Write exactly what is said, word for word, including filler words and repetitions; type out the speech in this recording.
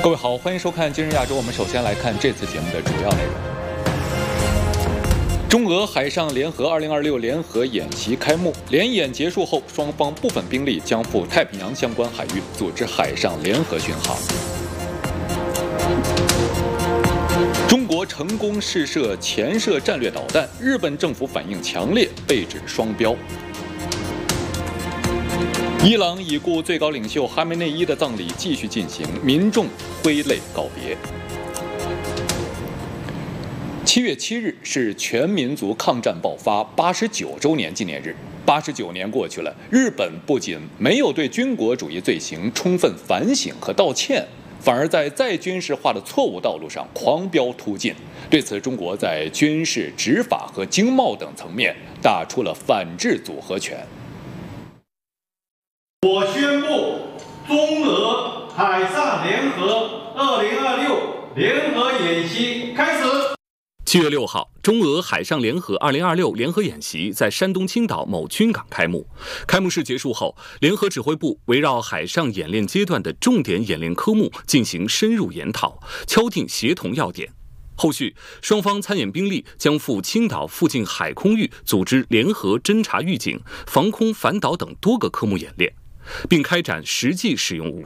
各位好，欢迎收看今日亚洲。我们首先来看这次节目的主要内容。中俄海上联合二零二六联合演习开幕，联演结束后，双方部分兵力将赴太平洋相关海域组织海上联合巡航。中国成功试射潜射战略导弹，日本政府反应强烈，被指双标。伊朗已故最高领袖哈梅内伊的葬礼继续进行，民众挥泪告别。七月七日是全民族抗战爆发八十九周年纪念日。八十九年过去了，日本不仅没有对军国主义罪行充分反省和道歉，反而在再军事化的错误道路上狂飙突进。对此，中国在军事、执法和经贸等层面打出了反制组合拳。 我宣布，中俄海上联合二零二六联合演习开始。 七月六号，中俄海上联合二零二六联合演习在山东青岛某军港开幕。开幕式结束后，联合指挥部围绕海上演练阶段的重点演练科目进行深入研讨，敲定协同要点。后续，双方参演兵力将赴青岛附近海空域组织联合侦察预警、防空反导等多个科目演练，并开展实际使用武